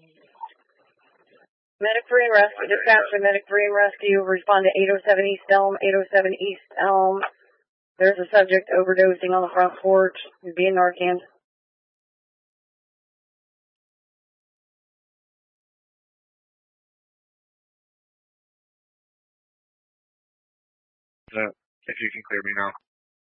Medic 3 and Rescue, dispatch to Medic 3 and Rescue, respond to 807 East Elm, 807 East Elm. There's a subject overdosing on the front porch. He's being Narcan. If you can clear me now.